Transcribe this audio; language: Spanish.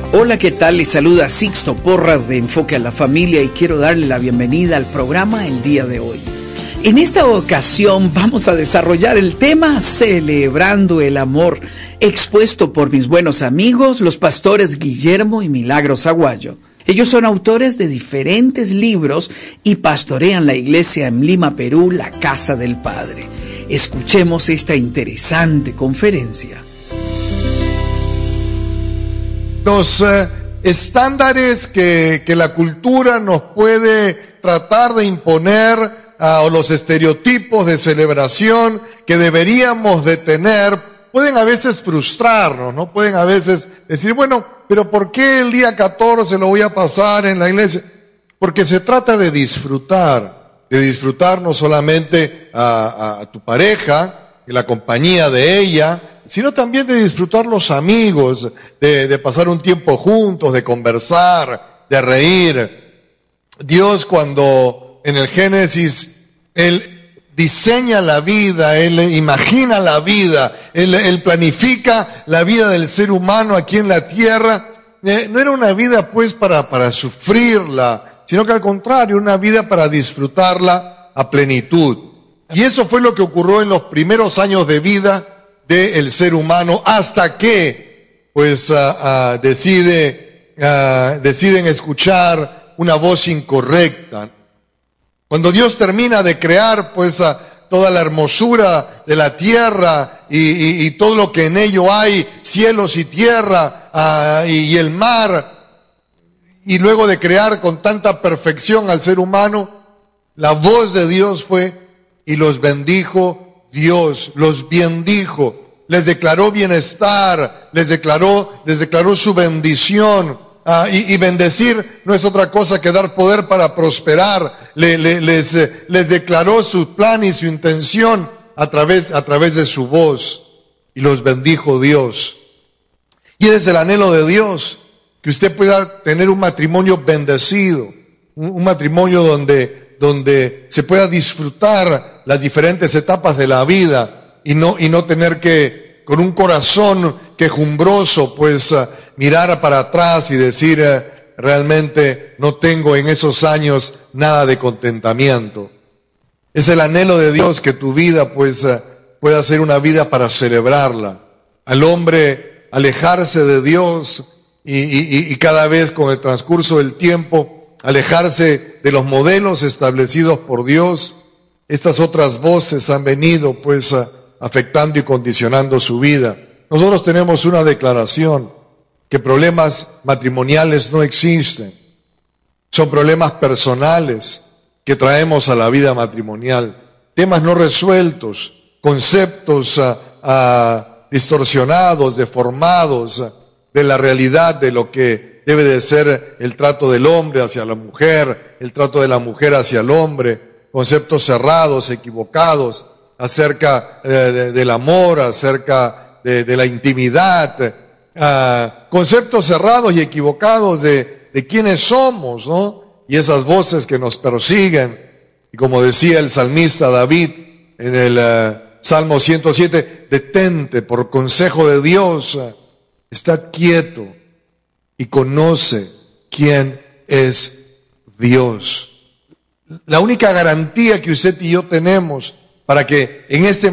Hola, ¿qué tal? Les saluda Sixto Porras de Enfoque a la Familia y quiero darle la bienvenida al programa el día de hoy. En esta ocasión vamos a desarrollar el tema Celebrando el Amor, expuesto por mis buenos amigos, los pastores Guillermo y Milagros Aguayo. Ellos son autores de diferentes libros y pastorean la iglesia en Lima, Perú, la Casa del Padre. Escuchemos esta interesante conferencia. Los estándares que la cultura nos puede tratar de imponer, o los estereotipos de celebración que deberíamos de tener, pueden a veces frustrarnos, ¿no? Pueden a veces decir, bueno, pero ¿por qué el día 14 lo voy a pasar en la iglesia? Porque se trata de disfrutar no solamente a tu pareja y la compañía de ella, sino también de disfrutar los amigos, de pasar un tiempo juntos, de conversar, de reír. Dios, cuando en el Génesis, Él diseña la vida, Él imagina la vida, Él planifica la vida del ser humano aquí en la tierra, no era una vida pues para sufrirla, sino que al contrario, una vida para disfrutarla a plenitud. Y eso fue lo que ocurrió en los primeros años de vida del ser humano, hasta que pues deciden escuchar una voz incorrecta. Cuando Dios termina de crear pues toda la hermosura de la tierra y todo lo que en ello hay, cielos y tierra y el mar, y luego de crear con tanta perfección al ser humano, la voz de Dios fue y los bendijo Dios, los bendijo, les declaró bienestar, les declaró su bendición. Y bendecir no es otra cosa que dar poder para prosperar. Les declaró su plan y su intención a través de su voz, y los bendijo Dios. Y es el anhelo de Dios que usted pueda tener un matrimonio bendecido, un matrimonio donde se pueda disfrutar las diferentes etapas de la vida y no tener que, con un corazón quejumbroso, pues mirar para atrás y decir, realmente no tengo en esos años nada de contentamiento. Es el anhelo de Dios que tu vida pues pueda ser una vida para celebrarla. Al hombre alejarse de Dios y cada vez con el transcurso del tiempo alejarse de los modelos establecidos por Dios, estas otras voces han venido pues afectando y condicionando su vida. Nosotros tenemos una declaración, que problemas matrimoniales no existen, son problemas personales que traemos a la vida matrimonial, temas no resueltos, conceptos distorsionados, deformados de la realidad de lo que debe de ser el trato del hombre hacia la mujer, el trato de la mujer hacia el hombre, conceptos cerrados, equivocados acerca del amor, acerca de la intimidad, conceptos cerrados y equivocados de quiénes somos, ¿no? Y esas voces que nos persiguen. Y como decía el salmista David en el Salmo 107, detente por consejo de Dios, está quieto y conoce quién es Dios. La única garantía que usted y yo tenemos para que en este